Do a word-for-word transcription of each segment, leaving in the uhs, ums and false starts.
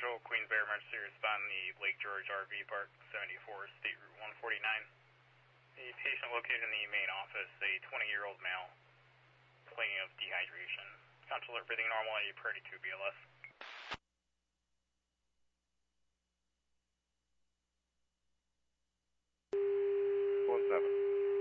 Control, Queensbury Emergency Respond, the Lake George R V Park, seventy-four, State Route one forty-nine. The patient located in the main office, a twenty-year-old male, complaining of dehydration. Conscious alert, breathing normal, a priority two B L S. one seven.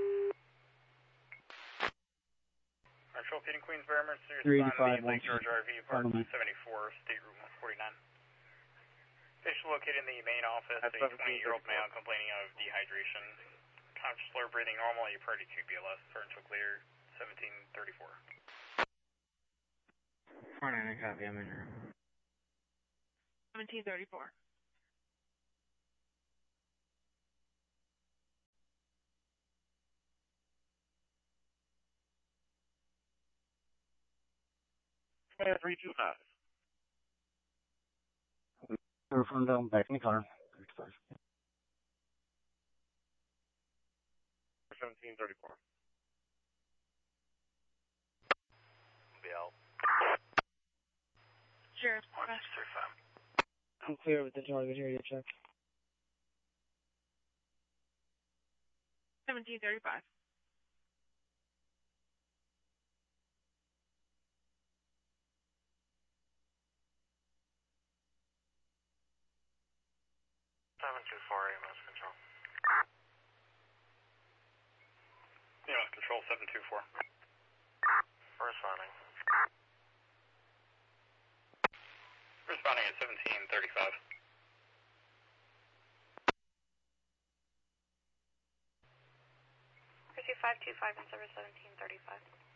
Control, Pete and Queensbury Emergency three Respond, eighty-five, the Lake George R V Park, follow me. seventy-four, State Route one forty-nine. Patient located in the main office, That's a twenty-year-old male complaining of dehydration. Conscious alert, breathing normal, a priority two B L S. Torrential clear, seventeen thirty-four. four nine, I copy, I'm in here. seventeen thirty-four. three two five. We're from down back in the car. seventeen thirty-four. B L. Sheriff, one six three five. I'm clear with the target area check. seventeen thirty-five. seven two four, A M S Control. A M S Control, seven two four. Responding. Responding at seventeen thirty-five. Pursuit five two five and service seventeen thirty-five.